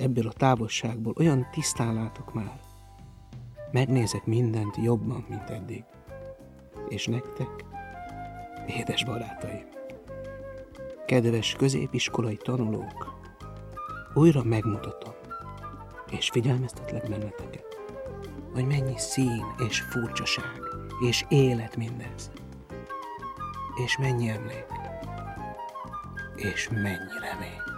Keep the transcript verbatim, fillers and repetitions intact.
ebből a távolságból olyan tisztán látok már. Megnézek mindent jobban, mint eddig. És nektek, édes barátaim, kedves középiskolai tanulók, újra megmutatom, és figyelmeztetlek benneteket, hogy mennyi szín és furcsaság és élet mindez, és mennyi emlék, és mennyi remény.